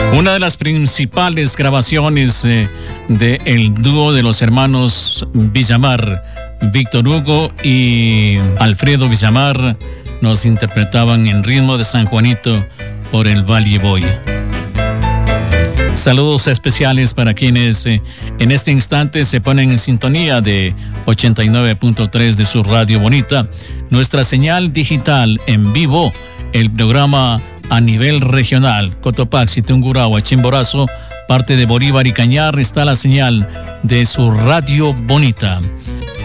Una de las principales grabaciones de el dúo de los hermanos Villamar, Víctor Hugo y Alfredo Villamar, nos interpretaban en ritmo de San Juanito por el Valle Boy. Saludos especiales para quienes en este instante se ponen en sintonía de 89.3 de su Radio Bonita, nuestra señal digital en vivo, el programa a nivel regional, Cotopaxi, Tungurahua, Chimborazo, parte de Bolívar y Cañar, está la señal de su Radio Bonita.